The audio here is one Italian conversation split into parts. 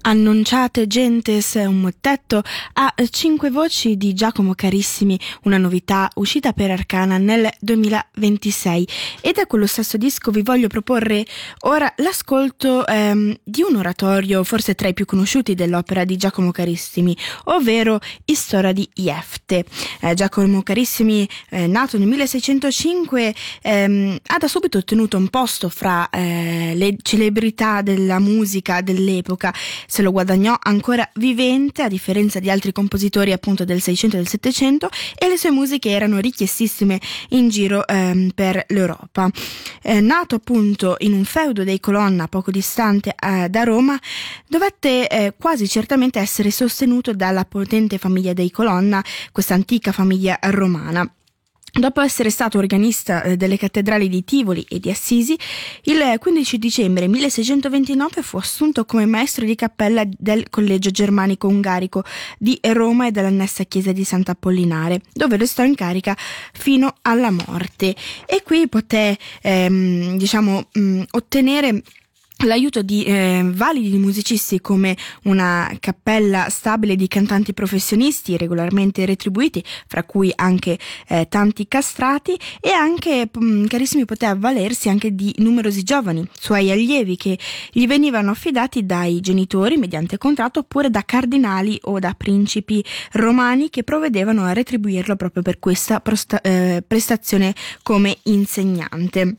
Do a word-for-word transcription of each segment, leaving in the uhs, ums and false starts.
Annunciate gentes un mottetto a cinque voci di Giacomo Carissimi, una novità uscita per Arcana nel duemilaventisei, ed è quello stesso disco vi voglio proporre ora l'ascolto ehm, di un oratorio forse tra i più conosciuti dell'opera di Giacomo Carissimi, ovvero Storia di Jefte. Eh, Giacomo Carissimi, eh, nato nel milleseicentocinque, ehm, ha da subito ottenuto un posto fra eh, le celebrità della musica dell'epoca. Se lo guadagnò ancora vivente, a differenza di altri compositori appunto del Seicento e del Settecento, e le sue musiche erano richiestissime in giro ehm, per l'Europa. Eh, nato appunto in un feudo dei Colonna poco distante eh, da Roma, dovette eh, quasi certamente essere sostenuto dalla potente famiglia dei Colonna, questa antica famiglia romana. Dopo essere stato organista eh, delle cattedrali di Tivoli e di Assisi, il quindici dicembre milleseicentoventinove fu assunto come maestro di cappella del Collegio Germanico Ungarico di Roma e dell'annessa chiesa di Sant'Apollinare, dove restò in carica fino alla morte. E qui poté ehm, diciamo mh, ottenere l'aiuto di eh, validi musicisti come una cappella stabile di cantanti professionisti regolarmente retribuiti, fra cui anche eh, tanti castrati, e anche mh, Carissimi poté avvalersi anche di numerosi giovani suoi allievi che gli venivano affidati dai genitori mediante contratto, oppure da cardinali o da principi romani che provvedevano a retribuirlo proprio per questa prosta- eh, prestazione come insegnante.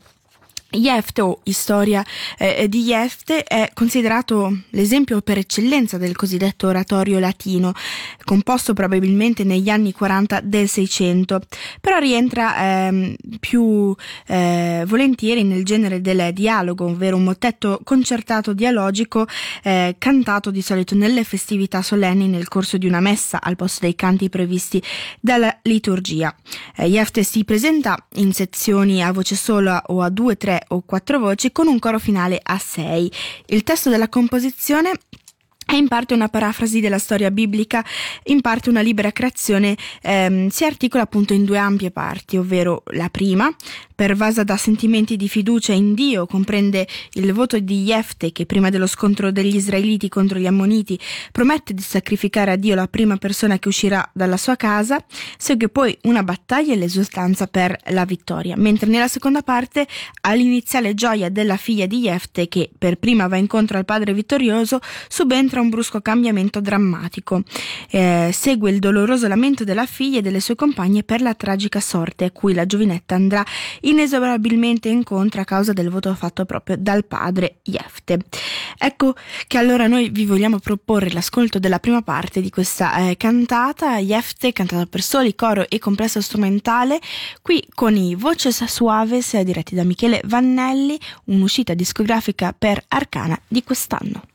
Jefte o Storia eh, di Jefte è considerato l'esempio per eccellenza del cosiddetto oratorio latino, composto probabilmente negli anni quaranta del Seicento, però rientra eh, più eh, volentieri nel genere del dialogo, ovvero un mottetto concertato dialogico eh, cantato di solito nelle festività solenni nel corso di una messa al posto dei canti previsti dalla liturgia. Eh, Jefte si presenta in sezioni a voce sola o a due, tre o quattro voci con un coro finale a sei. Il testo della composizione è in parte una parafrasi della storia biblica, in parte una libera creazione. Ehm, si articola appunto in due ampie parti, ovvero la prima, pervasa da sentimenti di fiducia in Dio, comprende il voto di Jefte che prima dello scontro degli israeliti contro gli ammoniti promette di sacrificare a Dio la prima persona che uscirà dalla sua casa. Segue poi una battaglia e l'esultanza per la vittoria, mentre nella seconda parte all'iniziale gioia della figlia di Jefte che per prima va incontro al padre vittorioso subentra un brusco cambiamento drammatico. Eh, segue il doloroso lamento della figlia e delle sue compagne per la tragica sorte a cui la giovinetta andrà inesorabilmente incontro a causa del voto fatto proprio dal padre Jefte. Ecco che allora noi vi vogliamo proporre l'ascolto della prima parte di questa eh, cantata, Jefte, cantata per soli, coro e complesso strumentale, qui con i Voces Suaves diretti da Michele Vannelli, un'uscita discografica per Arcana di quest'anno.